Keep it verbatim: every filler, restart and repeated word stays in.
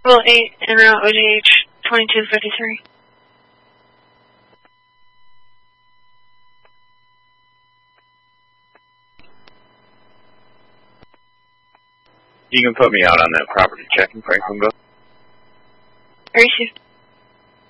Well, eight en route O G H twenty-two fifty-three. You can put me out on that property check in Franklinville. Are you